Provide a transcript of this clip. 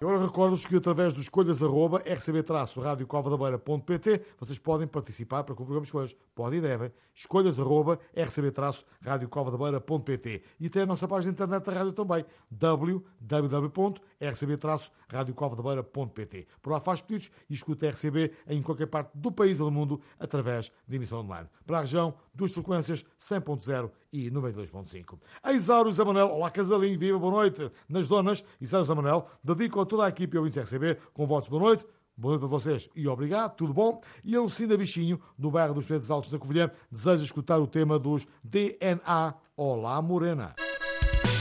Agora recordo-vos que através do escolhas@rcb-radiocovadebeira.pt vocês podem participar para que o programa Escolhas. Podem e devem. Escolhas@rcb-radiocovadebeira.pt e tem a nossa página de internet da rádio também, www.rcb-radiocovadebeira.pt. Por lá faz pedidos e escuta a RCB em qualquer parte do país ou do mundo através de emissão online. Para a região, duas frequências, 100.0 e 92.5. A Isauro Zé Manel, olá casalinho, viva, boa noite. Nas zonas, Isauro Zé Manel, dedico a toda a equipe e ouvintes RCB com votos boa noite para vocês e obrigado, tudo bom? E a Lucinda Bichinho, do bairro dos Pretos Altos da Covilhã, deseja escutar o tema dos DNA. Olá, Morena.